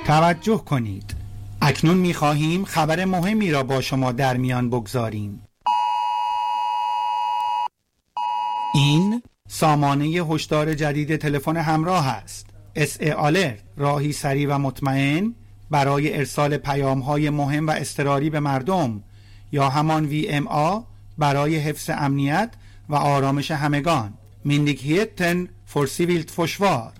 توجه کنید. اکنون می‌خواهیم خبر مهمی را با شما در میان بگذاریم. این سامانه هشدار جدید تلفن همراه است. SA Alert، راهی سریع و مطمئن برای ارسال پیام‌های مهم و اضطراری به مردم، یا همان VMA برای حفظ امنیت و آرامش همگان. Myndigheten för civilt försvar.